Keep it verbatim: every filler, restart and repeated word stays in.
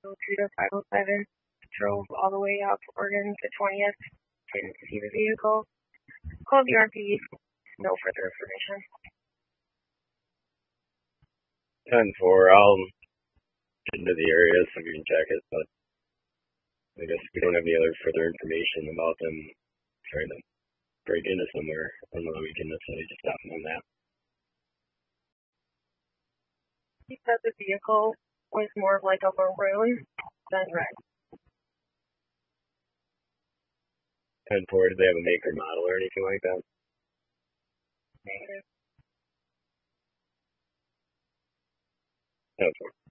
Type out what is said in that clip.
oh two to five oh seven, drove all the way up Oregon to twentieth, didn't see the vehicle. Called the R P, no further information. ten four, I'll get into the area so we can check it, but I guess we don't have any other further information about them trying to break into somewhere on the weekend. That's why they just stopped on that. He said the vehicle was more of like a maroon than red. ten four, did they have a make or model or anything like that? Negative. ten four.